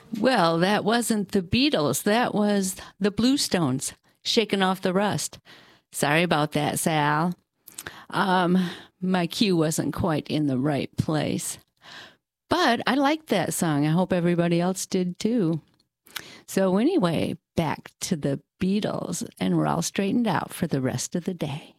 Well, that wasn't the Beatles. That was the Bluestones, Shaking Off the Rust. Sorry about that, Sal. My cue wasn't quite in the right place. But I liked that song. I hope everybody else did too. So anyway, back to the Beatles, and we're all straightened out for the rest of the day.